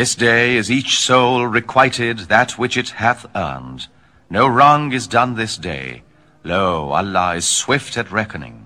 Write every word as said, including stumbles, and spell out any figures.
This day is each soul requited that which it hath earned. No wrong is done this day. Lo, Allah is swift at reckoning.